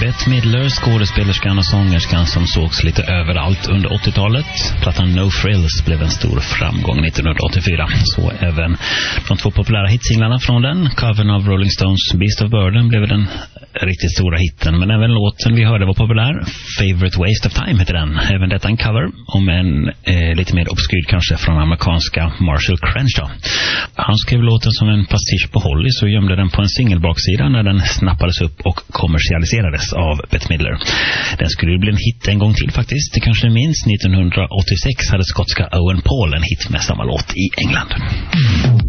Bette Midler, skådespelerskan och sångerskan som sågs lite överallt under 80-talet. Plattan No Frills blev en stor framgång 1984. Så även de två populära hitsinglarna från den, covern av Rolling Stones Beast of Burden, blev den riktigt stora hitten. Men även låten vi hörde var populär, Favorite Waste of Time heter den. Även detta en cover, om en lite mer obskyr kanske, från amerikanska Marshall Crenshaw. Han skrev låten som en pastisch på Holly, så gömde den på en singelbaksida när den snappades upp och kommersialiserades av Bette Midler. Den skulle bli en hit en gång till faktiskt. Det kanske minns, 1986 hade skotska Owen Paul en hit med samma låt i England.